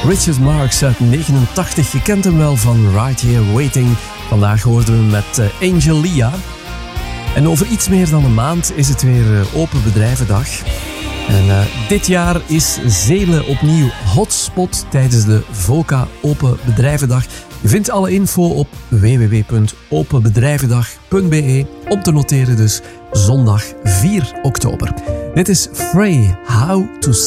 Richard Marx uit 89. Je kent hem wel van Right Here Waiting. Vandaag hoorden we hem met Angelia. En over iets meer dan een maand is het weer Open Bedrijvendag. En dit jaar is Zelen opnieuw hotspot tijdens de VOCA Open Bedrijvendag. Je vindt alle info op www.openbedrijvendag.be. Om te noteren dus zondag 4 oktober. Dit is Frey, How to